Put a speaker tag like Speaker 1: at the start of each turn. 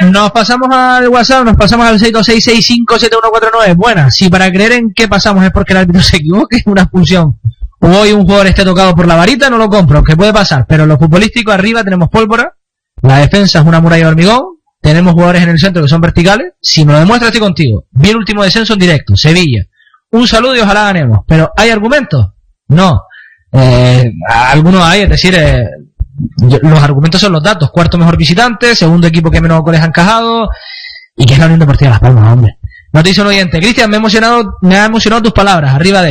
Speaker 1: nos pasamos al WhatsApp, nos pasamos al 626657149. Buenas, si para creer en qué pasamos es porque el árbitro se equivoque, una expulsión, o hoy un jugador esté tocado por la varita, no lo compro, que puede pasar, pero en lo futbolístico arriba tenemos pólvora, la defensa es una muralla de hormigón, tenemos jugadores en el centro que son verticales, si me lo demuestras estoy contigo. Vi el último descenso en directo, Sevilla. Un saludo y ojalá ganemos, pero ¿hay argumentos? No. Algunos hay, es decir, los argumentos son los datos, cuarto mejor visitante, segundo equipo que menos goles ha encajado, y que es la Unión Deportiva Las Palmas, hombre. Nos dice un oyente, Cristian, me ha emocionado tus palabras, arriba de